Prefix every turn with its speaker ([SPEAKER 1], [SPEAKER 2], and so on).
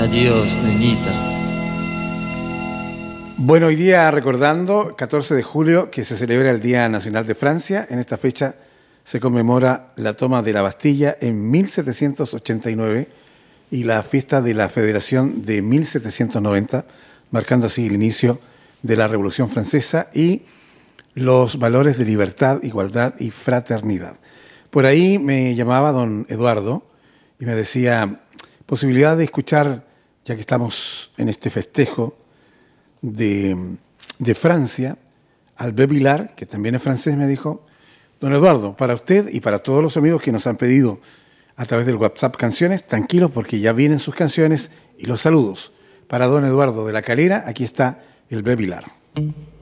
[SPEAKER 1] Adiós, niñita.
[SPEAKER 2] Bueno, hoy día recordando, 14 de julio, que se celebra el Día Nacional de Francia. En esta fecha se conmemora la toma de la Bastilla en 1789 y la fiesta de la Federación de 1790, marcando así el inicio de la Revolución Francesa y los valores de libertad, igualdad y fraternidad. Por ahí me llamaba don Eduardo y me decía, posibilidad de escuchar, ya que estamos en este festejo de Francia, Albert Vilar, que también es francés, me dijo, don Eduardo, para usted y para todos los amigos que nos han pedido a través del WhatsApp canciones, tranquilos porque ya vienen sus canciones y los saludos. Para don Eduardo de la Calera, aquí está el Albert Vilar.